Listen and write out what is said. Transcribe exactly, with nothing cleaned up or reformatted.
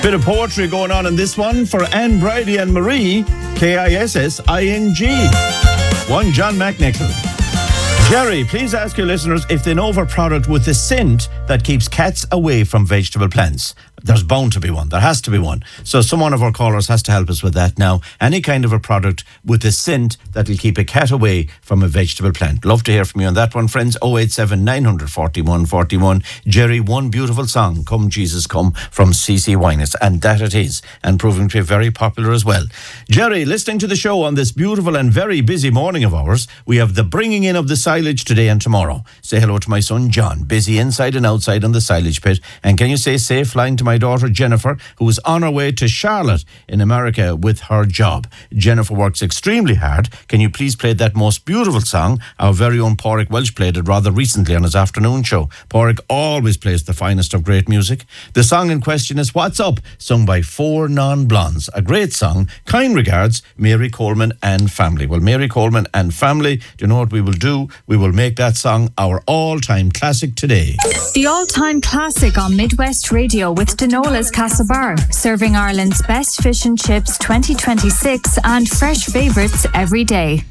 Bit of poetry going on in this one for Anne Bridie and Marie, K I S S I N G. One John McNichol. Jerry, please ask your listeners if they know of a product with a scent that keeps cats away from vegetable plants. There's bound to be one. There has to be one. So some one of our callers has to help us with that now. Any kind of a product with a scent that will keep a cat away from a vegetable plant. Love to hear from you on that one, friends. oh eight seven, nine four one, four one. Jerry, one beautiful song, Come Jesus Come, from C C Winans. And that it is. And proving to be very popular as well. Jerry, listening to the show on this beautiful and very busy morning of ours, we have the bringing in of the silage today and tomorrow. Say hello to my son, John. Busy inside and outside on the silage pit. And can you say safe flying to my daughter Jennifer, who is on her way to Charlotte in America with her job. Jennifer works extremely hard. Can you please play that most beautiful song? Our very own Pádraig Welch played it rather recently on his afternoon show. Pádraig always plays the finest of great music. The song in question is What's Up, sung by Four Non-Blondes. A great song. Kind regards, Mary Coleman and family. Well, Mary Coleman and family, do you know what we will do? We will make that song our all-time classic today. The all-time classic on Midwest Radio with Denola's Castlebar, serving Ireland's best fish and chips twenty twenty-six and fresh favourites every day.